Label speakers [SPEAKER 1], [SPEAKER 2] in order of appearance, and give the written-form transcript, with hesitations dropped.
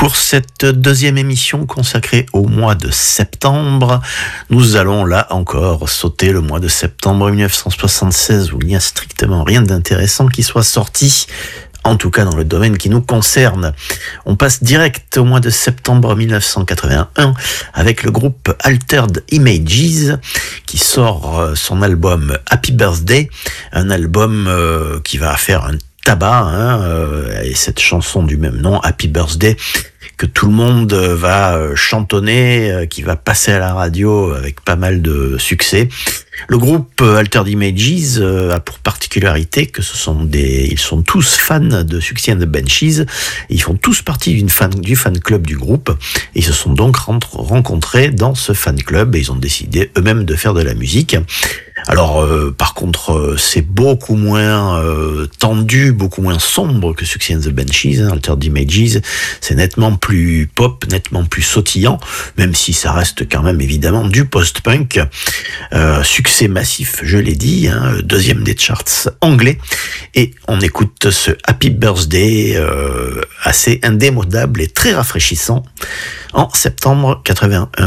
[SPEAKER 1] Pour cette deuxième émission consacrée au mois de septembre, nous allons là encore sauter le mois de septembre 1976 où il n'y a strictement rien d'intéressant qui soit sorti, en tout cas dans le domaine qui nous concerne. On passe direct au mois de septembre 1981 avec le groupe Altered Images qui sort son album Happy Birthday, un album qui va faire un tabac, et cette chanson du même nom, Happy Birthday, que tout le monde va chantonner, qui va passer à la radio avec pas mal de succès. Le groupe Altered Images a pour particularité que ils sont tous fans de Siouxsie and the Banshees, et ils font tous partie du fan club du groupe, et ils se sont donc rencontrés dans ce fan club, et ils ont décidé eux-mêmes de faire de la musique. Alors, par contre, c'est beaucoup moins tendu, beaucoup moins sombre que Siouxsie and the Banshees, Altered Images. C'est nettement plus pop, nettement plus sautillant, même si ça reste quand même évidemment du post-punk. Succès massif, je l'ai dit, deuxième des charts anglais. Et on écoute ce Happy Birthday assez indémodable et très rafraîchissant en septembre 81.